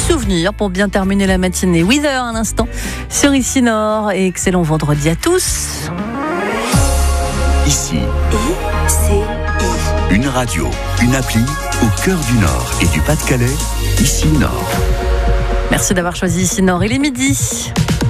souvenirs pour bien terminer la matinée. Weather à l'instant sur Ici Nord et excellent vendredi à tous. Ici, une radio, une appli au cœur du Nord et du Pas-de-Calais. Ici Nord. Merci d'avoir choisi Ici Nord. Il est midi.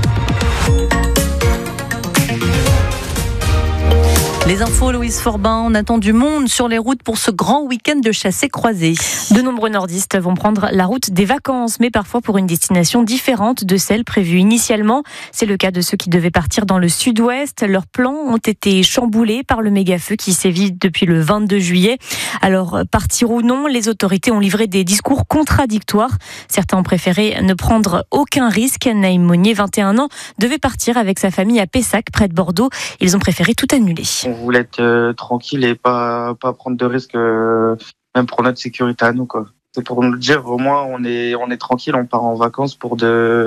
Les infos, Louise Forbin, on attend du monde sur les routes pour ce grand week-end de chassé-croisé. De nombreux nordistes vont prendre la route des vacances, mais parfois pour une destination différente de celle prévue initialement. C'est le cas de ceux qui devaient partir dans le sud-ouest. Leurs plans ont été chamboulés par le méga-feu qui sévit depuis le 22 juillet. Alors, partir ou non, les autorités ont livré des discours contradictoires. Certains ont préféré ne prendre aucun risque. Naïm Monnier, 21 ans, devait partir avec sa famille à Pessac, près de Bordeaux. Ils ont préféré tout annuler. On voulait être tranquille et pas prendre de risques, même pour notre sécurité à nous, quoi. C'est pour nous dire, au moins, on est tranquille, on part en vacances pour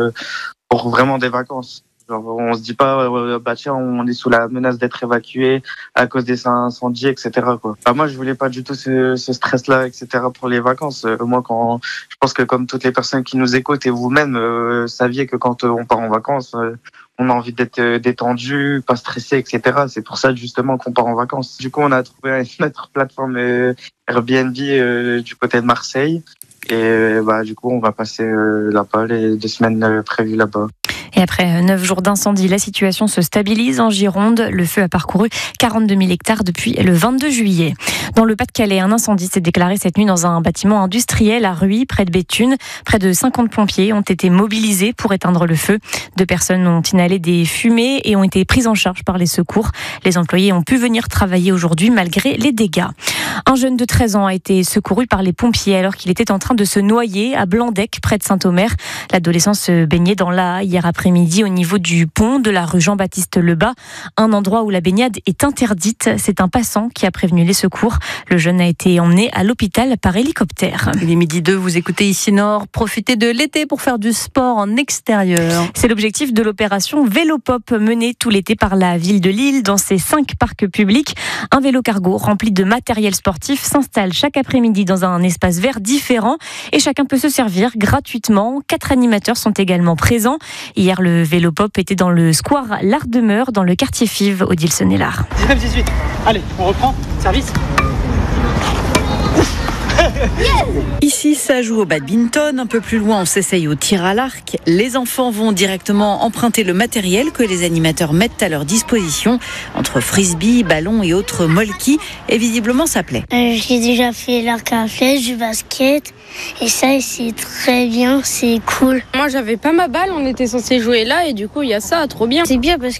vraiment des vacances. Genre, on se dit pas, tiens, on est sous la menace d'être évacué à cause des incendies, etc., quoi. Moi, je voulais pas du tout ce stress-là, etc., pour les vacances. Moi, je pense que comme toutes les personnes qui nous écoutent et vous-même, saviez que quand on part en vacances, on a envie d'être détendu, pas stressé, etc. C'est pour ça, justement, qu'on part en vacances. Du coup, on a trouvé notre plateforme Airbnb du côté de Marseille. Et du coup, on va passer là-bas les 2 semaines prévues là-bas. Et après 9 jours d'incendie, la situation se stabilise en Gironde. Le feu a parcouru 42 000 hectares depuis le 22 juillet. Dans le Pas-de-Calais, un incendie s'est déclaré cette nuit dans un bâtiment industriel à Ruy, près de Béthune. Près de 50 pompiers ont été mobilisés pour éteindre le feu. 2 personnes ont inhalé des fumées et ont été prises en charge par les secours. Les employés ont pu venir travailler aujourd'hui malgré les dégâts. Un jeune de 13 ans a été secouru par les pompiers alors qu'il était en train de se noyer à Blandec, près de Saint-Omer. L'adolescent se baignait dans l'Aa hier après-midi au niveau du pont de la rue Jean-Baptiste Lebas, un endroit où la baignade est interdite. C'est un passant qui a prévenu les secours. Le jeune a été emmené à l'hôpital par hélicoptère. Il est midi 2, vous écoutez Ici Nord. Profitez de l'été pour faire du sport en extérieur. C'est l'objectif de l'opération Vélopop menée tout l'été par la ville de Lille dans ses 5 parcs publics. Un vélo cargo rempli de matériel sportif s'installe chaque après-midi dans un espace vert différent et chacun peut se servir gratuitement. 4 animateurs sont également présents. Hier, le Vélopop était dans le square l'Art-Demeure dans le quartier Fives au Dil-Sonnet-Lard. 19-18. Allez, on reprend. Service. Ici, ça joue au badminton. Un peu plus loin, on s'essaye au tir à l'arc. Les enfants vont directement emprunter le matériel que les animateurs mettent à leur disposition. Entre frisbee, ballons et autres molki. Et visiblement, ça plaît. J'ai déjà fait l'arc à flèche, du basket. Et ça, c'est très bien, c'est cool. Moi, j'avais pas ma balle, on était censé jouer là. Et du coup, il y a ça, trop bien. C'est bien parce